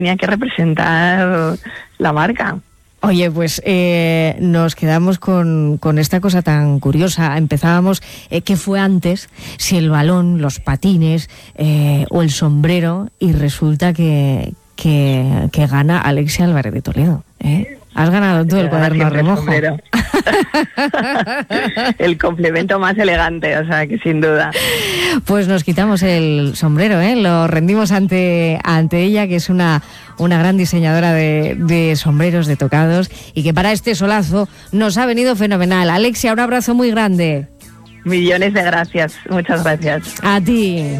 tenía que representar la marca. Oye, pues nos quedamos con esta cosa tan curiosa. Empezábamos, ¿qué fue antes? Si el balón, los patines o el sombrero, y resulta que gana Alexia Álvarez de Toledo. Has ganado tú el cuaderno a remojo. El complemento más elegante, o sea que sin duda. Pues nos quitamos el sombrero, lo rendimos ante ella, que es una gran diseñadora de sombreros, de tocados, y que para este solazo nos ha venido fenomenal. Alexia, un abrazo muy grande. Millones de gracias, muchas gracias. A ti.